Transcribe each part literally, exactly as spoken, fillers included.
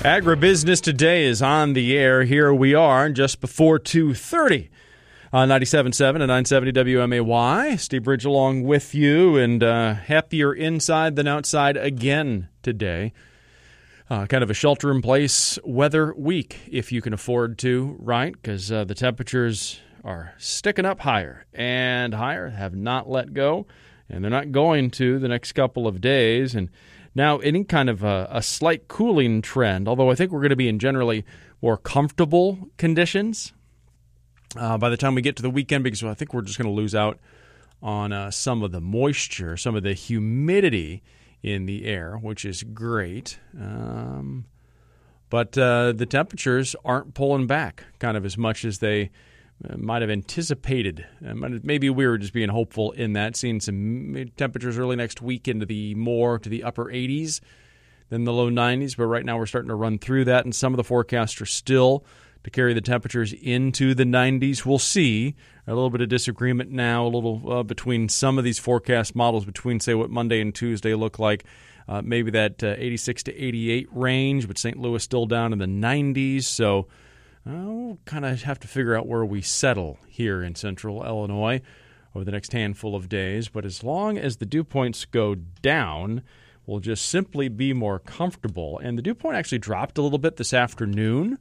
Agribusiness Today is on the air. Here we are just before two thirty on ninety-seven point seven and nine seventy W M A Y. Steve Bridge along with you, and uh, happier inside than outside again today. Uh, kind of a shelter-in-place weather week, if you can afford to, right? Because uh, the temperatures are sticking up higher and higher, have not let go, and they're not going to the next couple of days. And now, any kind of a, a slight cooling trend, although I think we're going to be in generally more comfortable conditions uh, by the time we get to the weekend, because I think we're just going to lose out on uh, some of the moisture, some of the humidity in the air, which is great. Um, but uh, the temperatures aren't pulling back kind of as much as they uh, might have anticipated. Uh, maybe we were just being hopeful in that, seeing some temperatures early next week into the more to the upper eighties than the low nineties. But right now we're starting to run through that, and some of the forecasts are still to carry the temperatures into the nineties. We'll see. A little bit of disagreement now, a little uh, between some of these forecast models, between, say, what Monday and Tuesday look like. Uh, maybe that uh, eighty-six to eighty-eight range, but Saint Louis still down in the nineties. So uh, we'll kind of have to figure out where we settle here in central Illinois over the next handful of days. But as long as the dew points go down, we'll just simply be more comfortable. And the dew point actually dropped a little bit this afternoon.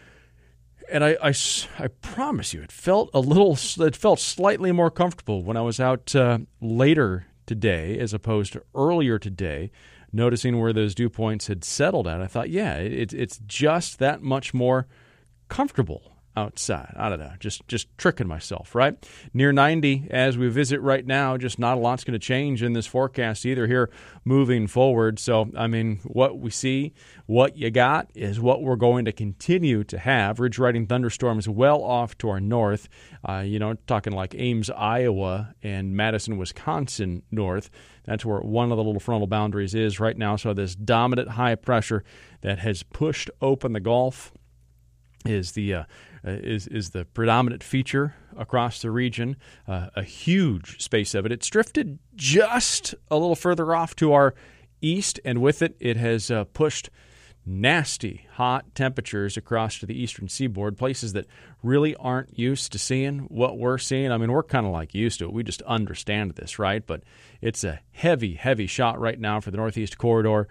And I, I, I promise you, it felt a little, it felt slightly more comfortable when I was out uh, later today as opposed to earlier today, noticing where those dew points had settled at. I thought, yeah, it, it's just that much more comfortable outside. I don't know, just just tricking myself, right? Near ninety as we visit right now, just not a lot's going to change in this forecast either here moving forward. So, I mean, what we see, what you got is what we're going to continue to have. Ridge riding thunderstorms well off to our north, uh, you know, talking like Ames, Iowa and Madison, Wisconsin north. That's where one of the little frontal boundaries is right now. So this dominant high pressure that has pushed open the Gulf is the uh, is is the predominant feature across the region. Uh, a huge space of it. It's drifted just a little further off to our east, and with it, it has uh, pushed nasty hot temperatures across to the eastern seaboard, places that really aren't used to seeing what we're seeing. I mean, we're kind of like used to it. We just understand this, right? But it's a heavy, heavy shot right now for the Northeast Corridor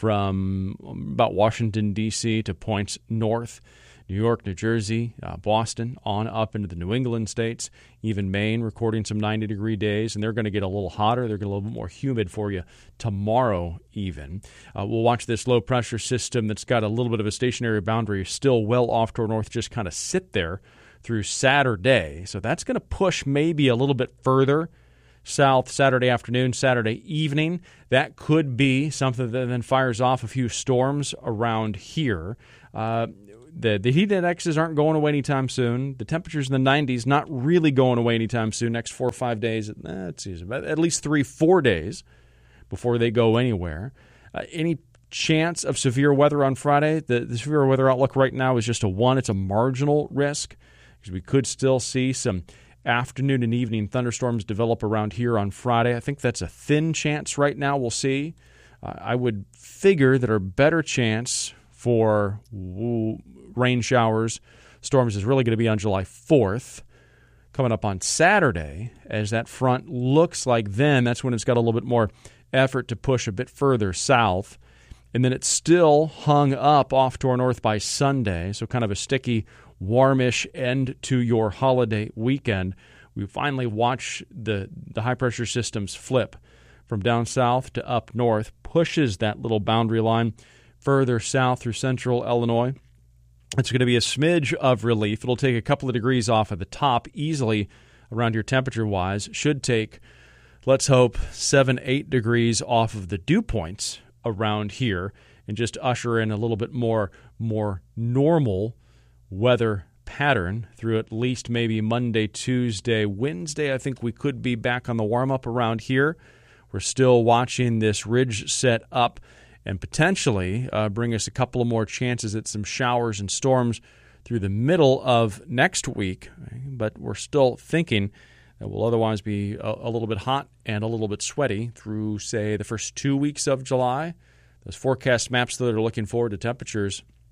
from about Washington, D C to points north. New York, New Jersey, uh, Boston, on up into the New England states, even Maine recording some ninety-degree days, and they're going to get a little hotter. They're going to get a little bit more humid for you tomorrow even. Uh, we'll watch this low-pressure system that's got a little bit of a stationary boundary still well off to our north just kind of sit there through Saturday. So that's going to push maybe a little bit further south Saturday afternoon, Saturday evening. That could be something that then fires off a few storms around here. Uh, The, the heat indexes aren't going away anytime soon. The temperatures in the nineties not really going away anytime soon. Next four or five days, eh, it's at least three, four days before they go anywhere. Uh, any chance of severe weather on Friday? The, the severe weather outlook right now is just a one. It's a marginal risk because we could still see some afternoon and evening thunderstorms develop around here on Friday. I think that's a thin chance right now. We'll see. Uh, I would figure that our better chance for woo, rain showers, storms is really going to be on July fourth, coming up on Saturday, as that front looks like then. That's when it's got a little bit more effort to push a bit further south. And then it's still hung up off to our north by Sunday, so kind of a sticky, warmish end to your holiday weekend. We finally watch the, the high-pressure systems flip from down south to up north, pushes that little boundary line further south through central Illinois. It's going to be a smidge of relief. It'll take a couple of degrees off at the top easily around here temperature-wise. Should take, let's hope, seven, eight degrees off of the dew points around here and just usher in a little bit more, more normal weather pattern through at least maybe Monday, Tuesday, Wednesday. I think we could be back on the warm-up around here. We're still watching this ridge set up and potentially uh, bring us a couple of more chances at some showers and storms through the middle of next week. But we're still thinking that we'll otherwise be a, a little bit hot and a little bit sweaty through, say, the first two weeks of July. Those forecast maps that are looking forward to temperatures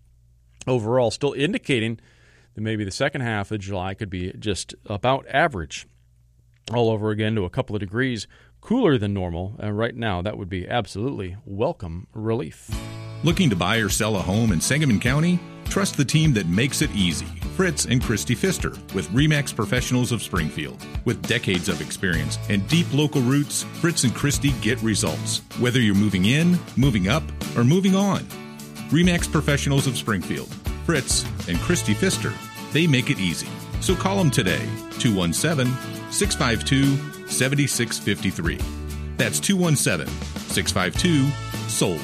overall, still indicating that maybe the second half of July could be just about average all over again, to a couple of degrees cooler than normal. And right now, that would be absolutely welcome relief. Looking to buy or sell a home in Sangamon County? Trust the team that makes it easy. Fritz and Christy Pfister with RE/MAX Professionals of Springfield. With decades of experience and deep local roots, Fritz and Christy get results. Whether you're moving in, moving up, or moving on. RE/MAX Professionals of Springfield. Fritz and Christy Pfister. They make it easy. So call them today, two one seven, six five two, seven six five three. That's two one seven, six five two, SOLD.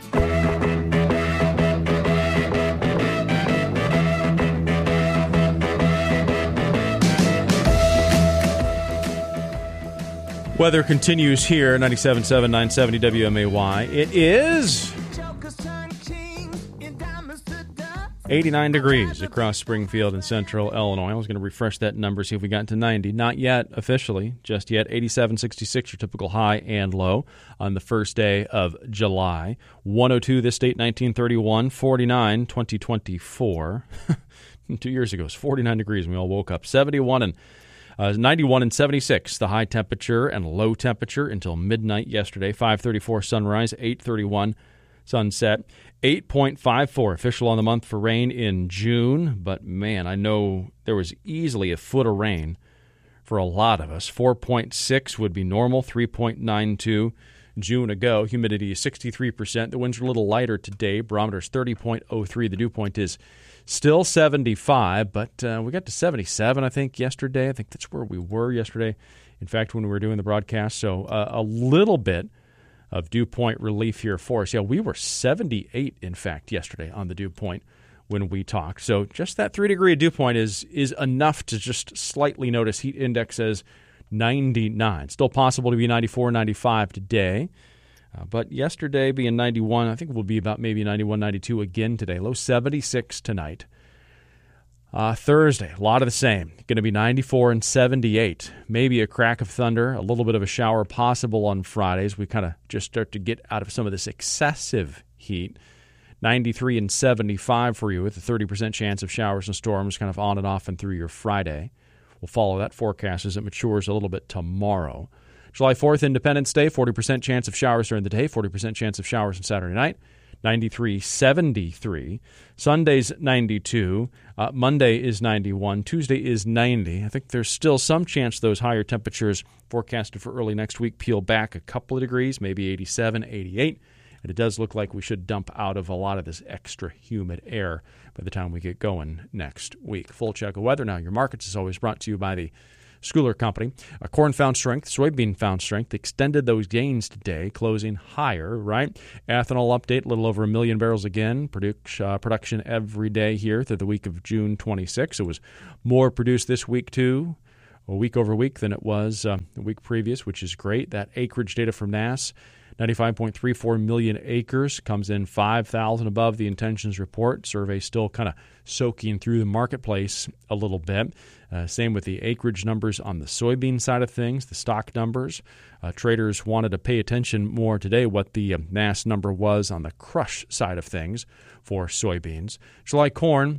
Weather continues here, ninety-seven point seven, nine seventy W M A Y. It is eighty-nine degrees across Springfield and central Illinois. I was going to refresh that number, see if we got to ninety. Not yet, officially, just yet. eighty-seven, sixty-six, your typical high and low on the first day of July. one oh two this date, nineteen thirty-one. forty-nine, twenty twenty-four. Two years ago, it was forty-nine degrees, and we all woke up. seventy-one and Uh, ninety-one and seventy-six, the high temperature and low temperature until midnight yesterday. five thirty-four sunrise, eight thirty-one sunset. eight point five four official on the month for rain in June. But, man, I know there was easily a foot of rain for a lot of us. four point six would be normal, three point nine two June ago. Humidity is sixty-three percent. The winds are a little lighter today. Barometer is thirty point oh three. The dew point is still seventy-five, but uh, we got to seventy-seven, I think, yesterday. I think that's where we were yesterday, in fact, when we were doing the broadcast. So uh, a little bit of dew point relief here for us. Yeah, we were seventy-eight, in fact, yesterday on the dew point when we talked. So just that three-degree dew point is is enough to just slightly notice heat index as ninety-nine. Still possible to be ninety-four, ninety-five today. Uh, but yesterday being ninety-one, I think it will be about maybe ninety-one, ninety-two again today. Low seventy-six tonight. Uh, Thursday, a lot of the same. Going to be ninety-four and seventy-eight. Maybe a crack of thunder, a little bit of a shower possible on Fridays. We kind of just start to get out of some of this excessive heat. ninety-three and seventy-five for you with a thirty percent chance of showers and storms kind of on and off and through your Friday. We'll follow that forecast as it matures a little bit tomorrow. July fourth, Independence Day, forty percent chance of showers during the day, forty percent chance of showers on Saturday night, ninety-three, seventy-three. Sunday's ninety-two. Uh, Monday is ninety-one. Tuesday is ninety. I think there's still some chance those higher temperatures forecasted for early next week peel back a couple of degrees, maybe eighty-seven, eighty-eight. And it does look like we should dump out of a lot of this extra humid air by the time we get going next week. Full check of weather now. Your markets is always brought to you by the Schooler Company. A corn found strength, soybean found strength, extended those gains today, closing higher, right? Ethanol update, a little over a million barrels again. Produce, uh, production every day here through the week of June twenty-sixth. It was more produced this week, too, a week over week than it was uh, the week previous, which is great. That acreage data from N A S, ninety-five point three four million acres, comes in five thousand above the intentions report. Survey still kind of soaking through the marketplace a little bit. Uh, same with the acreage numbers on the soybean side of things, the stock numbers. Uh, traders wanted to pay attention more today what the uh, N A S number was on the crush side of things for soybeans. July corn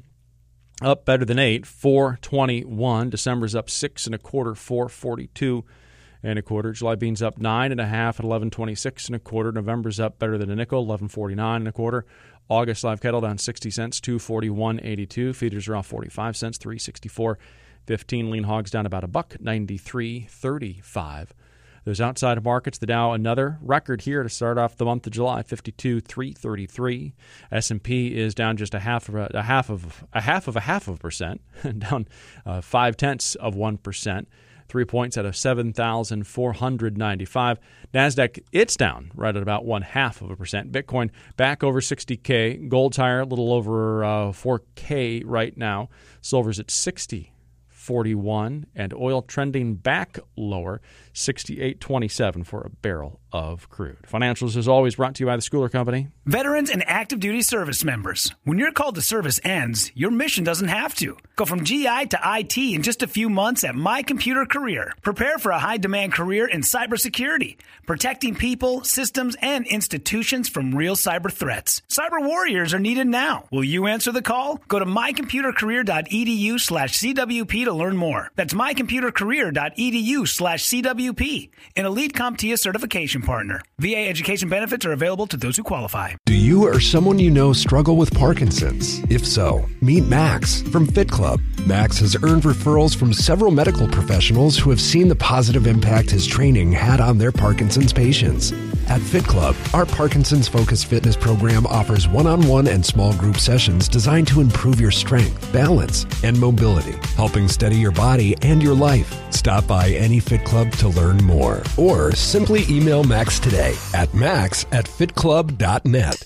up better than eight, four twenty-one. December's up six and a quarter, four forty-two and a quarter. July beans up nine and a half at eleven twenty-six and a quarter. November's up better than a nickel, eleven forty-nine and a quarter. August live cattle down sixty cents, two forty-one eighty-two. Feeders are off forty-five cents, three sixty-four fifteen. Lean hogs down about a buck, ninety-three thirty-five. Those outside markets, the Dow another record here to start off the month of July, fifty-two three thirty-three. S and P is down just a half of a, a half of a half of a half of a percent, down uh, five tenths of one percent. Three points out of seven thousand four hundred ninety-five. NASDAQ, it's down right at about one half of a percent. Bitcoin back over sixty K. Gold's higher, a little over uh, four K right now. Silver's at sixty forty-one, and oil trending back lower, sixty-eight twenty-seven for a barrel of crude. Financials is always brought to you by the Schooler Company. Veterans and active duty service members. When your call to service ends, your mission doesn't have to. Go from G I to I T in just a few months at My Computer Career. Prepare for a high-demand career in cybersecurity, protecting people, systems, and institutions from real cyber threats. Cyber warriors are needed now. Will you answer the call? Go to mycomputercareer.edu slash CWP to learn more. That's mycomputercareer.edu slash CWP. An Elite CompTIA certification partner. V A education benefits are available to those who qualify. Do you or someone you know struggle with Parkinson's? If so, meet Max from Fit Club. Max has earned referrals from several medical professionals who have seen the positive impact his training had on their Parkinson's patients. At Fit Club, our Parkinson's-focused fitness program offers one-on-one and small group sessions designed to improve your strength, balance, and mobility, helping steady your body and your life. Stop by any Fit Club to learn more, or simply email Max today at max at fitclub dot net.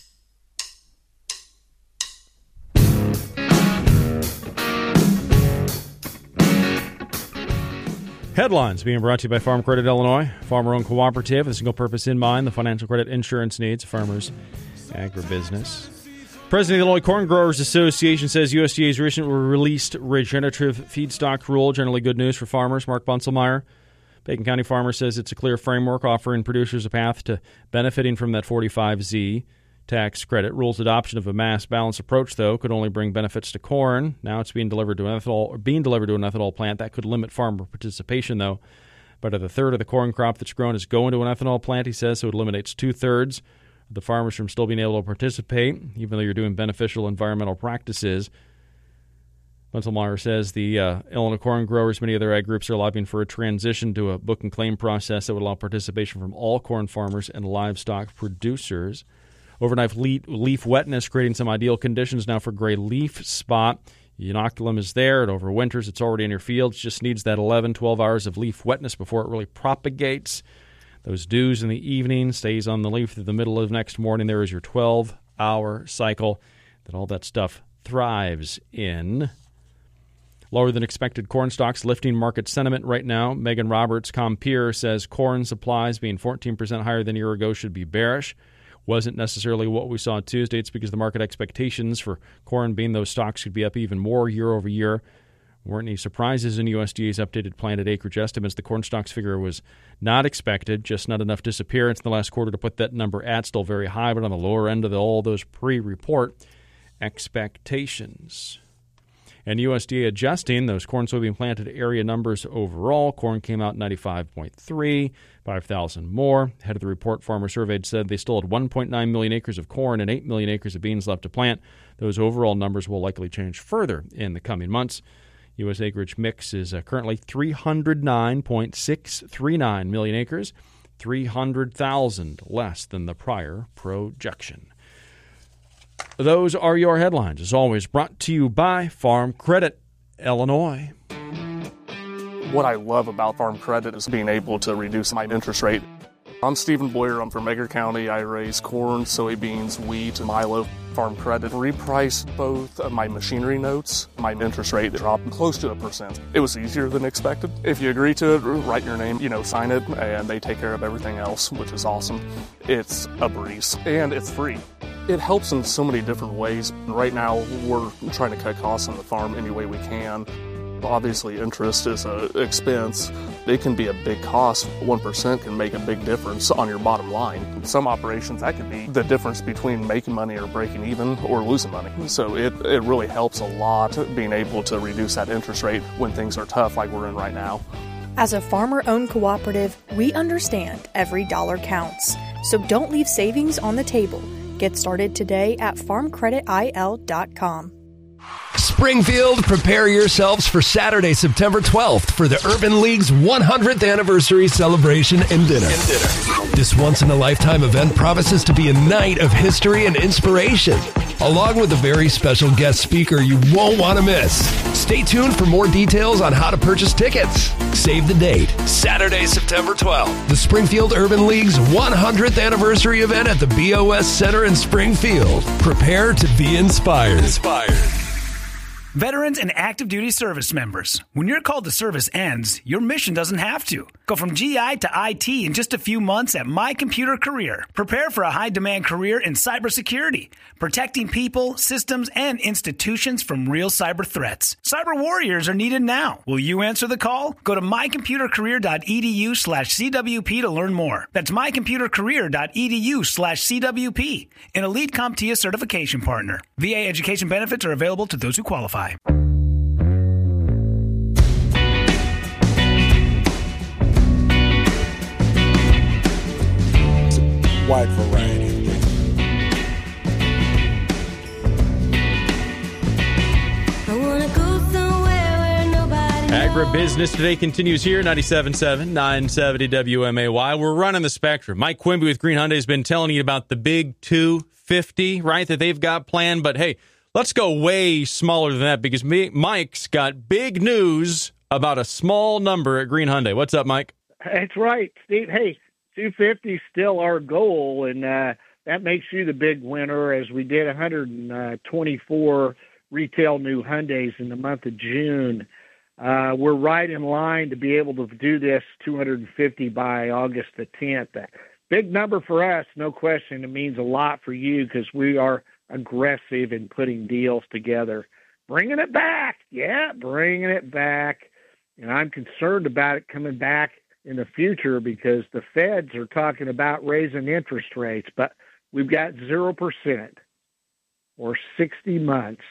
Headlines being brought to you by Farm Credit Illinois, farmer-owned cooperative with a single purpose in mind, the financial credit insurance needs of farmers' agribusiness. President of the Illinois Corn Growers Association says U S D A's recently released regenerative feedstock rule, generally good news for farmers. Mark Bunselmeyer, Bacon County farmer, says it's a clear framework offering producers a path to benefiting from that forty-five Z tax credit. Rule's adoption of a mass balance approach, though, could only bring benefits to corn. Now it's being delivered to an ethanol or being delivered to an ethanol plant. That could limit farmer participation, though. But a third of the corn crop that's grown is going to an ethanol plant, he says, so it eliminates two-thirds of the farmers from still being able to participate, even though you're doing beneficial environmental practices. Bunselmeyer says the uh, Illinois corn growers, many other ag groups, are lobbying for a transition to a book and claim process that would allow participation from all corn farmers and livestock producers. Overnight leaf wetness creating some ideal conditions now for gray leaf spot. The inoculum is there. It overwinters. It's already in your fields. Just needs that eleven, twelve hours of leaf wetness before it really propagates. Those dews in the evening, stays on the leaf through the middle of next morning. There is your twelve-hour cycle that all that stuff thrives in. Lower than expected corn stocks lifting market sentiment right now. Megan Roberts, Compeer, says corn supplies being fourteen percent higher than a year ago should be bearish. Wasn't necessarily what we saw Tuesday. It's because the market expectations for corn being those stocks could be up even more year over year. Weren't any surprises in U S D A's updated planted acreage estimates. The corn stocks figure was not expected, just not enough disappearance in the last quarter to put that number at still very high, but on the lower end of the, all those pre-report expectations. And U S D A adjusting those corn soybean planted area numbers overall. Corn came out ninety-five point three, five thousand more. Head of the report, farmer surveyed, said they still had one point nine million acres of corn and eight million acres of beans left to plant. Those overall numbers will likely change further in the coming months. U S acreage mix is uh, currently three hundred nine point six three nine million acres, three hundred thousand less than the prior projection. Those are your headlines, as always, brought to you by Farm Credit Illinois. What I love about Farm Credit is being able to reduce my interest rate. I'm Stephen Boyer. I'm from Edgar County. I raise corn, soybeans, wheat, and milo. Farm Credit repriced both of my machinery notes. My interest rate dropped close to a percent. It was easier than expected. If you agree to it, write your name, you know, sign it, and they take care of everything else, which is awesome. It's a breeze, and it's free. It helps in so many different ways. Right now, we're trying to cut costs on the farm any way we can. Obviously, interest is an expense. It can be a big cost. one percent can make a big difference on your bottom line. Some operations, that could be the difference between making money or breaking even or losing money. So it, it really helps a lot being able to reduce that interest rate when things are tough like we're in right now. As a farmer-owned cooperative, we understand every dollar counts. So don't leave savings on the table. Get started today at farm credit I L dot com. Springfield, prepare yourselves for Saturday, September twelfth for the Urban League's one hundredth anniversary celebration and dinner. and dinner. This once-in-a-lifetime event promises to be a night of history and inspiration, along with a very special guest speaker you won't want to miss. Stay tuned for more details on how to purchase tickets. Save the date, Saturday, September twelfth, the Springfield Urban League's one hundredth anniversary event at the B O S Center in Springfield. Prepare to be inspired. Inspired. Veterans and active duty service members, when your call to service ends, your mission doesn't have to. Go from G I to I T in just a few months at My Computer Career. Prepare for a high-demand career in cybersecurity, protecting people, systems, and institutions from real cyber threats. Cyber warriors are needed now. Will you answer the call? Go to mycomputercareer.edu slash CWP to learn more. That's mycomputercareer.edu slash CWP, an Elite CompTIA certification partner. V A education benefits are available to those who qualify. Wide variety of things. I wanna go somewhere where nobody Agribusiness Today continues here, ninety-seven point seven, nine seventy W M A Y. We're running the spectrum. Mike Quimby with Green Hyundai has been telling you about the big two fifty, right, that they've got planned. But, hey, let's go way smaller than that because me, Mike's got big news about a small number at Green Hyundai. What's up, Mike? That's right, Steve. Hey, two fifty is still our goal, and uh, that makes you the big winner as we did one hundred twenty-four retail new Hyundais in the month of June. Uh, we're right in line to be able to do this two hundred fifty by August the tenth. A big number for us, no question. It means a lot for you because we are aggressive in putting deals together. Bringing it back. Yeah, bringing it back. And I'm concerned about it coming back in the future because the feds are talking about raising interest rates, but we've got zero percent or sixty months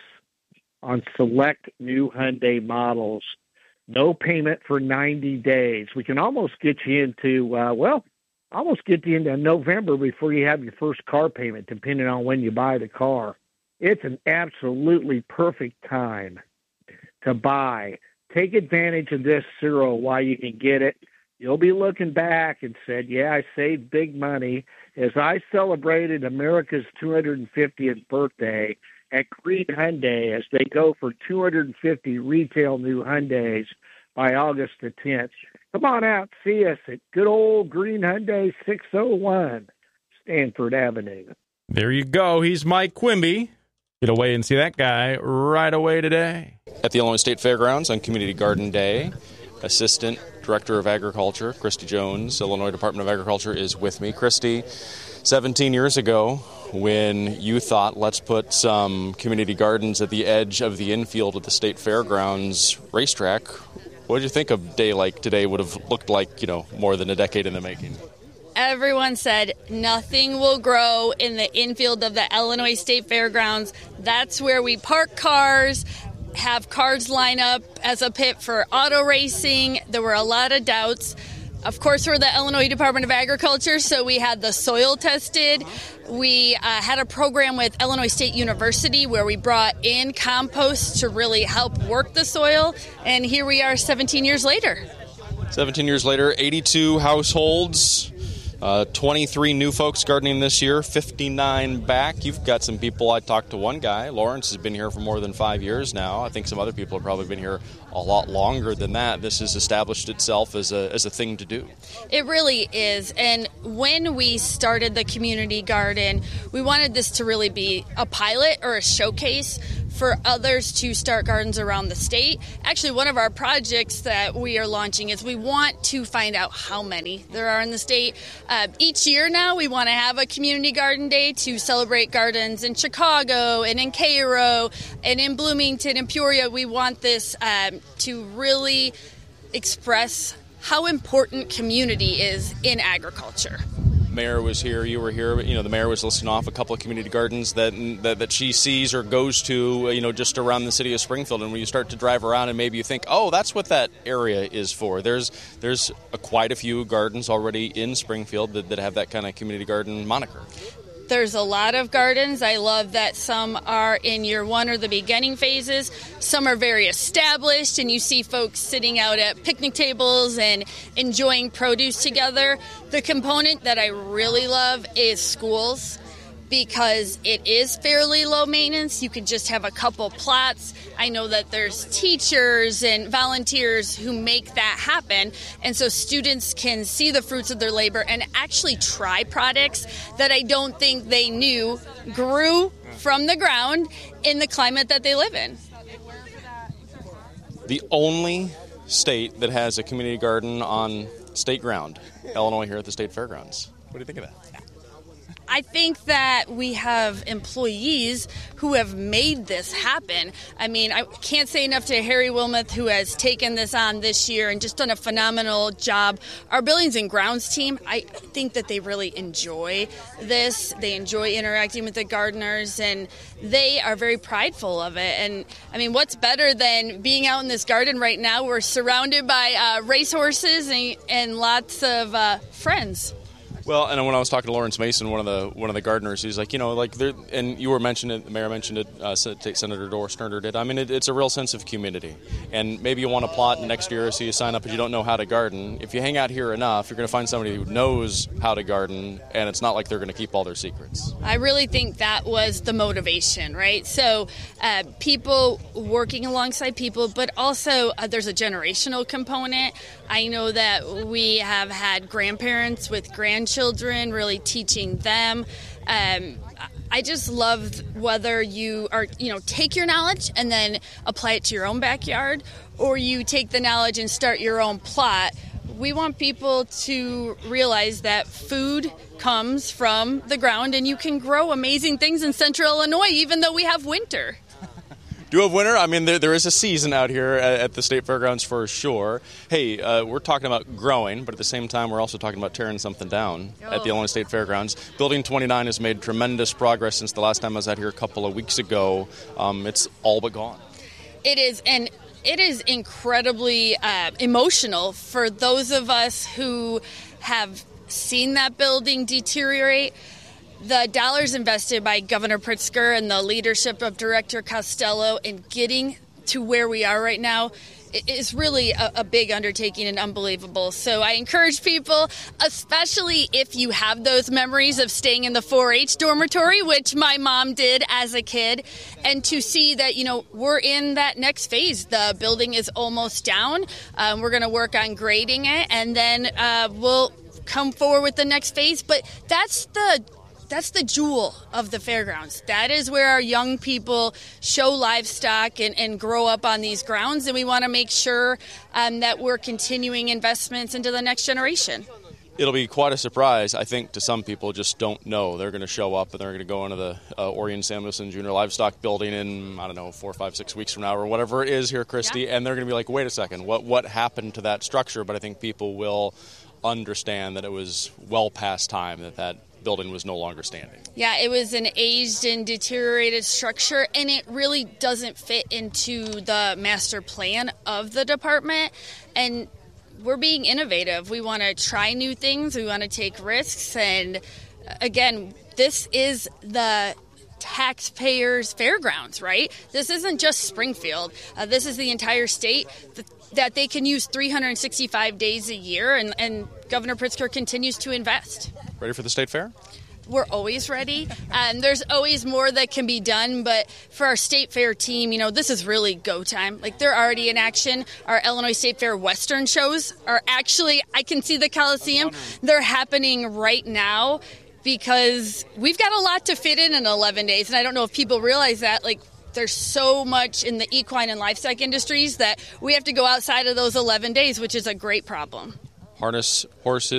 on select new Hyundai models. No payment for ninety days. We can almost get you into, uh, well, almost get you into November before you have your first car payment, depending on when you buy the car. It's an absolutely perfect time to buy. Take advantage of this zero while you can get it. You'll be looking back and said, yeah, I saved big money as I celebrated America's two hundred fiftieth birthday at Green Hyundai as they go for two hundred fifty retail new Hyundais by August the tenth. Come on out, see us at good old Green Hyundai six oh one Stanford Avenue. There you go. He's Mike Quimby. Get away and see that guy right away today. At the Illinois State Fairgrounds on Community Garden Day, Assistant Director of Agriculture, Christy Jones, Illinois Department of Agriculture, is with me. Christy, seventeen years ago, when you thought, let's put some community gardens at the edge of the infield at the State Fairgrounds racetrack, what did you think a day like today would have looked like, you know, more than a decade in the making? Everyone said nothing will grow in the infield of the Illinois State Fairgrounds. That's where we park cars, have cars line up as a pit for auto racing. There were a lot of doubts. Of course, we're the Illinois Department of Agriculture, so we had the soil tested. We uh, had a program with Illinois State University where we brought in compost to really help work the soil. And here we are seventeen years later. seventeen years later, eighty-two households. Uh, twenty-three new folks gardening this year, fifty-nine back. You've got some people. I talked to one guy. Lawrence has been here for more than five years now. I think some other people have probably been here a lot longer than that. This has established itself as a as a thing to do. It really is. And when we started the community garden, we wanted this to really be a pilot or a showcase for others to start gardens around the state. Actually, one of our projects that we are launching is we want to find out how many there are in the state. Uh, each year now, we want to have a community garden day to celebrate gardens in Chicago and in Cairo and in Bloomington and Peoria. We want this um, to really express how important community is in agriculture. Mayor was here, you were here, you know, the mayor was listing off a couple of community gardens that, that that she sees or goes to, you know, just around the city of Springfield. And when you start to drive around and maybe you think, oh, that's what that area is for. There's there's a, quite a few gardens already in Springfield that, that have that kind of community garden moniker. There's a lot of gardens. I love that some are in year one or the beginning phases. Some are very established, and you see folks sitting out at picnic tables and enjoying produce together. The component that I really love is schools, because it is fairly low maintenance. You can just have a couple plots. I know that there's teachers and volunteers who make that happen. And so students can see the fruits of their labor and actually try products that I don't think they knew grew from the ground in the climate that they live in. the only state that has a community garden on state ground, Illinois, here at the State Fairgrounds. What do you think of that? I think that we have employees who have made this happen. I mean, I can't say enough to Harry Wilmoth, who has taken this on this year and just done a phenomenal job. Our Buildings and Grounds team, I think that they really enjoy this. They enjoy interacting with the gardeners, and they are very prideful of it. And, I mean, what's better than being out in this garden right now? We're surrounded by uh, racehorses and, and lots of uh, friends. Well, and when I was talking to Lawrence Mason, one of the one of the gardeners, he's like, you know, like, there, and you were mentioning it, the mayor mentioned it, uh, Senator Doris Turner did. I mean, it, it's a real sense of community. And maybe you want to plot next year, so you sign up, but you don't know how to garden. If you hang out here enough, you're going to find somebody who knows how to garden, and it's not like they're going to keep all their secrets. I really think that was the motivation, right? So uh, people working alongside people, but also uh, there's a generational component. I know that we have had grandparents with grandchildren, really teaching them. Um, I just love whether you are, you know, take your knowledge and then apply it to your own backyard, or you take the knowledge and start your own plot. We want people to realize that food comes from the ground, and you can grow amazing things in Central Illinois, even though we have winter. Do have winter? I mean, there, there is a season out here at, at the State Fairgrounds for sure. Hey, uh, we're talking about growing, but at the same time, we're also talking about tearing something down oh. at the Illinois State Fairgrounds. Building twenty-nine has made tremendous progress since the last time I was out here a couple of weeks ago. Um, it's all but gone. It is, and it is incredibly uh, emotional for those of us who have seen that building deteriorate. The dollars invested by Governor Pritzker and the leadership of Director Costello in getting to where we are right now is really a, a big undertaking and unbelievable. So I encourage people, especially if you have those memories of staying in the four H dormitory, which my mom did as a kid, and to see that, you know, we're in that next phase. The building is almost down. Um, we're going to work on grading it, and then uh, we'll come forward with the next phase. But that's the That's the jewel of the fairgrounds. That is where our young people show livestock and, and grow up on these grounds, and we want to make sure um, that we're continuing investments into the next generation. It'll be quite a surprise, I think, to some people just don't know. They're going to show up and they're going to go into the uh, Orion Samuelson Junior Livestock Building in, I don't know, four, five, six weeks from now or whatever it is here, Christy, yeah. and they're going to be like, wait a second, what what happened to that structure? But I think people will understand that it was well past time that that building was no longer standing. Yeah, it was an aged and deteriorated structure, and it really doesn't fit into the master plan of the department. And we're being innovative. We want to try new things. We want to take risks. And again, this is the taxpayers' fairgrounds, right? This isn't just Springfield. Uh, this is the entire state that, that they can use three hundred sixty-five days a year, and, and Governor Pritzker continues to invest. Ready for the state fair? We're always ready. Um, there's always more that can be done, but for our state fair team, you know, this is really go time. Like, they're already in action. Our Illinois State Fair Western shows are actually, I can see the Coliseum. They're happening right now because we've got a lot to fit in in eleven days, and I don't know if people realize that. Like, there's so much in the equine and livestock industries that we have to go outside of those eleven days, which is a great problem. Harness horses.